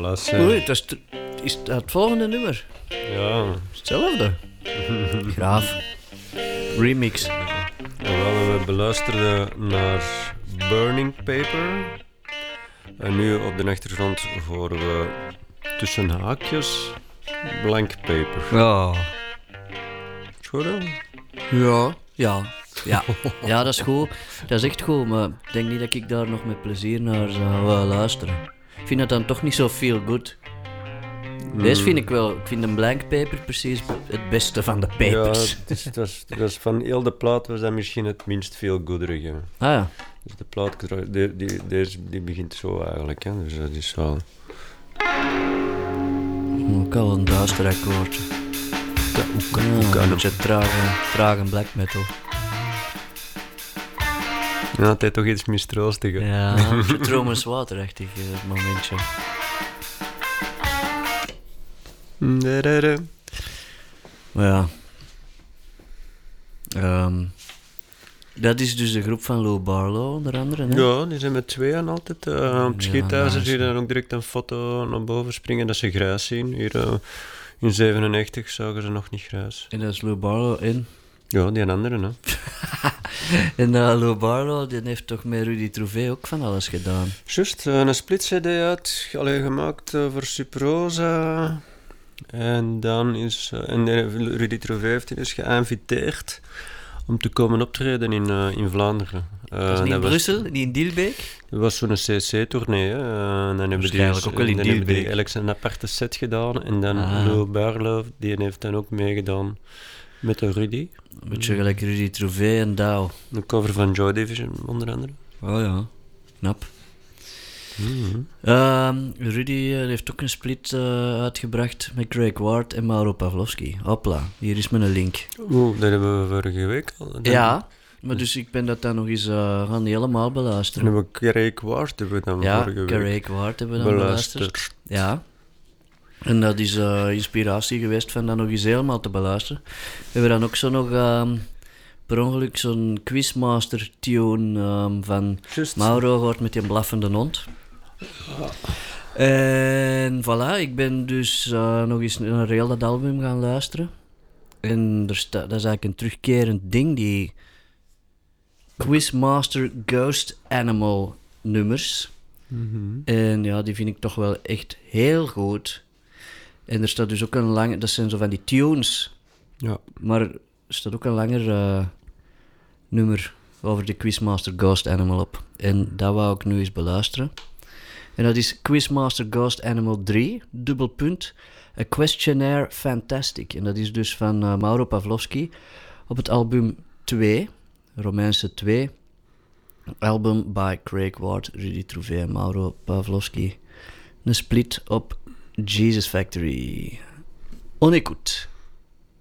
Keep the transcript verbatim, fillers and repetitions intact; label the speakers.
Speaker 1: Wallace. Uh.
Speaker 2: Oei, dat is, t- is dat het volgende nummer?
Speaker 1: Ja.
Speaker 2: Hetzelfde. Graaf. Remix.
Speaker 1: En wel, we beluisterden naar Burning Paper. En nu op de achtergrond horen we tussen haakjes Blank Paper.
Speaker 2: Oh.
Speaker 1: Is goed, hè?
Speaker 2: Ja, ja. Ja. Ja, dat is goed. Dat is echt goed, maar ik denk niet dat ik daar nog met plezier naar zou uh, luisteren. Ik vind dat dan toch niet zo feel good. Mm. Deze vind ik wel, ik vind een Blank Paper precies het beste van de papers.
Speaker 1: Ja, het is, dat is, dat is van heel de plaat was dat misschien het minst veel goederige.
Speaker 2: Ah ja.
Speaker 1: Dus de plaat, die, die, deze, die begint zo eigenlijk, hè. Dus dat is wel...
Speaker 2: Ook al een duister akkoord.
Speaker 1: Ja,
Speaker 2: ja, een beetje trage, trage black metal.
Speaker 1: Ja, het is toch iets mistroostiger.
Speaker 2: Ja, een beetje Tromers Waterachtig uh, momentje. Maar ja. Um, dat is dus de groep van Lou Barlow, onder andere, hè?
Speaker 1: Ja, die zijn met tweeën altijd. Uh, op Schiethuizen zie je dan ook direct een foto naar boven springen dat ze grijs zien. Hier uh, in zevenennegentig zagen ze nog niet grijs.
Speaker 2: En dat is Lou Barlow in?
Speaker 1: Ja, die andere, hè.
Speaker 2: En uh, Lou Barlow, die heeft toch met Rudy Trouvé ook van alles gedaan?
Speaker 1: Juist, uh, een split-cd uit, allee, gemaakt uh, voor Suprosa. En dan is... Uh, en Rudy Trouvé heeft hij dus geïnviteerd om te komen optreden in, uh, in Vlaanderen. Uh,
Speaker 2: dat is niet in
Speaker 1: was,
Speaker 2: Brussel, niet in Dilbeek?
Speaker 1: Dat was zo'n C C-tournee. Hè. Uh, en dan hebben die,
Speaker 2: ook wel in
Speaker 1: dan
Speaker 2: Dilbeek.
Speaker 1: hebben die eigenlijk een aparte set gedaan. En dan ah. Lou Barlow, die heeft dan ook meegedaan met de Rudy.
Speaker 2: Een beetje gelijk Rudy Trouvé en Douw.
Speaker 1: Een cover van Joy Division, onder andere.
Speaker 2: Oh ja, knap.
Speaker 1: Mm-hmm.
Speaker 2: Uh, Rudy uh, heeft ook een split uh, uitgebracht met Craig Ward en Mauro Pavlovski. Hopla, hier is mijn link.
Speaker 1: Oeh, dat hebben we vorige week al. Dan
Speaker 2: ja, maar dus ik ben dat dan nog eens uh, gaan helemaal beluisteren.
Speaker 1: Dan hebben we Craig Ward hebben we dan
Speaker 2: ja,
Speaker 1: vorige week
Speaker 2: Craig Ward hebben we dan beluisterd. beluisterd. Ja, en dat is uh, inspiratie geweest van dat nog eens helemaal te beluisteren. We hebben dan ook zo nog... Uh, per ongeluk zo'n Quizmaster tune um, van Just. Mauro gehoord met die blaffende hond. Ah. En voilà, ik ben dus uh, nog eens naar heel dat album gaan luisteren. En er sta, dat is eigenlijk een terugkerend ding, die Quizmaster Ghost Animal nummers.
Speaker 1: Mm-hmm.
Speaker 2: En ja, die vind ik toch wel echt heel goed. En er staat dus ook een lange... Dat zijn zo van die tunes.
Speaker 1: Ja.
Speaker 2: Maar er staat ook een langer uh, nummer over de Quizmaster Ghost Animal op. En dat wou ik nu eens beluisteren. En dat is Quizmaster Ghost Animal drie, dubbelpunt, A Questionnaire Fantastic. En dat is dus van uh, Mauro Pavlovski op het album twee, Romeinse twee. Album by Craig Ward, Rudy Trouvé en Mauro Pavlovski. Een split op Jesus Factory. On écoute.